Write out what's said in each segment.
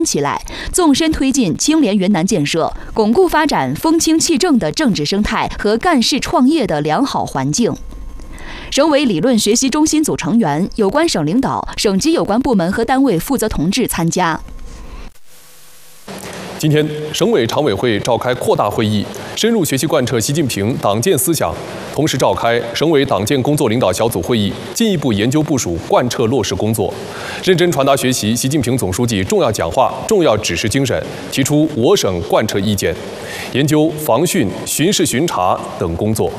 起来，纵深推进青联云南建设，巩固发展风清气正的政治生态和干事创业的良好环境。省委理论学习中心组成员、有关省领导、省级有关部门和单位负责同志参加。 今天，省委常委会召开扩大会议，深入学习贯彻习近平党建思想，同时召开省委党建工作领导小组会议，进一步研究部署贯彻落实工作，认真传达学习习近平总书记重要讲话、重要指示精神，提出我省贯彻意见，研究防汛、巡视巡查等工作。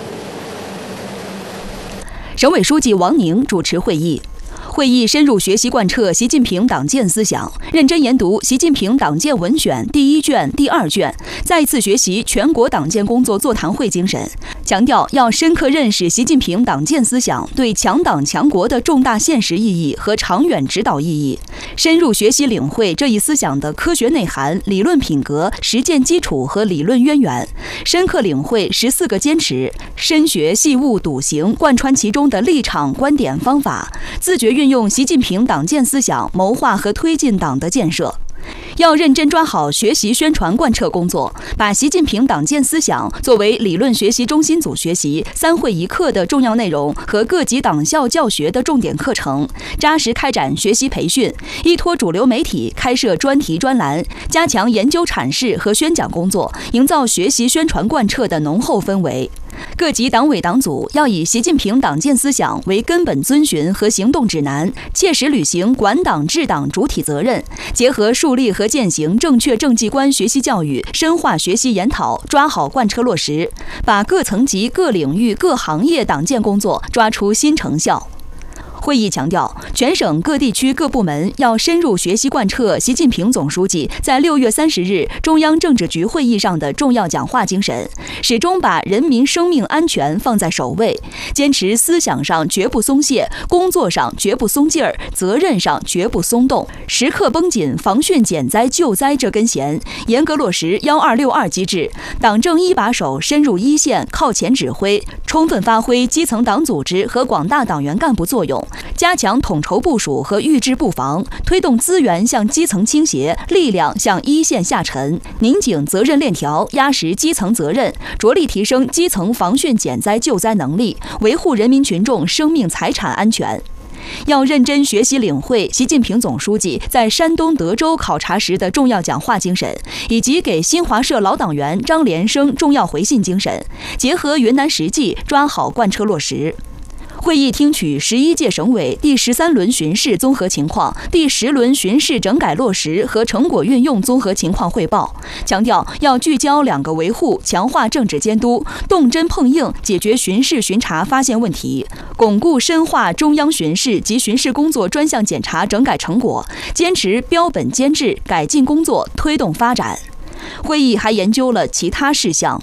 省委书记王宁主持会议。会议深入学习贯彻习近平党建思想，认真研读《习近平党建文选》第1卷、第2卷，再一次学习全国党建工作座谈会精神，强调要深刻认识习近平党建思想对强党强国的重大现实意义和长远指导意义，深入学习领会这一思想的科学内涵、理论品格、实践基础和理论渊源，深刻领会14个坚持，深学细悟笃行，贯穿其中的立场、观点、方法，自觉运用习近平党建思想谋划和推进党的建设。要认真抓好学习宣传贯彻工作，把习近平党建思想作为理论学习中心组学习3会1课的重要内容和各级党校教学的重点课程，扎实开展学习培训，依托主流媒体开设专题专栏，加强研究阐释和宣讲工作，营造学习宣传贯彻的浓厚氛围。各级党委党组要以习近平党建思想为根本遵循和行动指南，切实履行管党治党主体责任，结合树立和践行正确政绩观学习教育，深化学习研讨，抓好贯彻落实，把各层级、各领域、各行业党建工作抓出新成效。会议强调，全省各地区各部门要深入学习贯彻习近平总书记在6月30日中央政治局会议上的重要讲话精神，始终把人民生命安全放在首位，坚持思想上绝不松懈，工作上绝不松劲儿，责任上绝不松动，时刻绷紧防汛减灾救灾这根弦，严格落实1262机制，党政一把手深入一线靠前指挥，充分发挥基层党组织和广大党员干部作用，加强统筹部署和预制布防，推动资源向基层倾斜，力量向一线下沉，拧紧责任链条，压实基层责任，着力提升基层防汛减灾救灾能力，维护人民群众生命财产安全。要认真学习领会习近平总书记在山东德州考察时的重要讲话精神，以及给新华社老党员张连生重要回信精神，结合云南实际，抓好贯彻落实。会议听取11届省委第13轮巡视综合情况、第10轮巡视整改落实和成果运用综合情况汇报，强调要聚焦2个维护，强化政治监督，动真碰硬解决巡视巡查发现问题，巩固深化中央巡视及巡视工作专项检查整改成果，坚持标本兼治，改进工作推动发展。会议还研究了其他事项。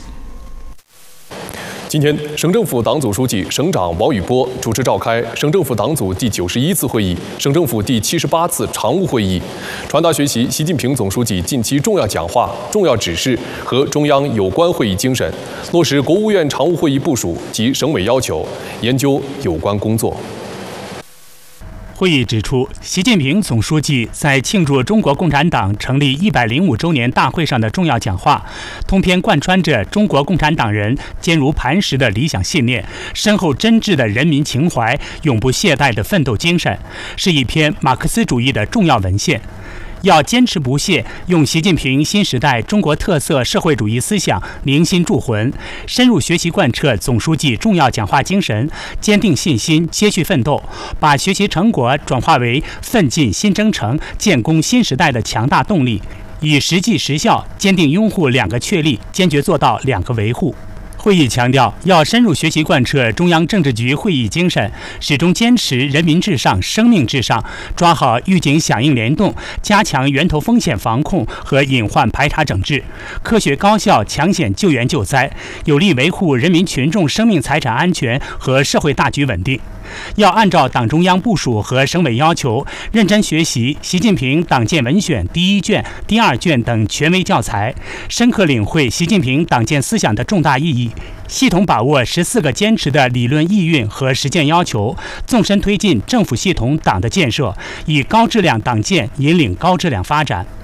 今天，省政府党组书记、省长王宇波主持召开省政府党组第91次会议、省政府第78次常务会议，传达学习习近平总书记近期重要讲话、重要指示和中央有关会议精神，落实国务院常务会议部署及省委要求，研究有关工作。 会议指出，习近平总书记在庆祝中国共产党成立105周年大会上的重要讲话，通篇贯穿着中国共产党人坚如磐石的理想信念、深厚真挚的人民情怀、永不懈怠的奋斗精神，是一篇马克思主义的重要文献。要坚持不懈，用习近平新时代中国特色社会主义思想凝心铸魂，深入学习贯彻总书记重要讲话精神，坚定信心，接续奋斗，把学习成果转化为奋进新征程、建功新时代的强大动力，以实际实效，坚定拥护2个确立，坚决做到2个维护。会议强调，要深入学习贯彻中央政治局会议精神，始终坚持人民至上、生命至上，抓好预警响应联动，加强源头风险防控和隐患排查整治，科学高效抢险救援救灾，有力维护人民群众生命财产安全和社会大局稳定。要按照党中央部署和省委要求，认真学习习近平党建文选第1卷、第2卷等权威教材，深刻领会习近平党建思想的重大意义，系统把握14个坚持的理论意蕴和实践要求，纵深推进政府系统党的建设，以高质量党建引领高质量发展。